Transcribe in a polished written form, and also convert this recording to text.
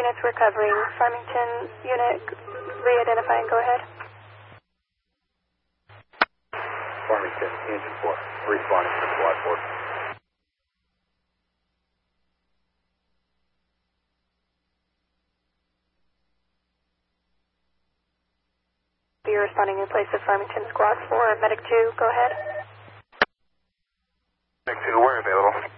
units we're covering. Farmington unit, re-identify and go ahead. Farmington, Engine 4, responding to Squad 4. You're responding in place of Farmington Squad 4. Medic 2, go ahead. Medic 2, where available?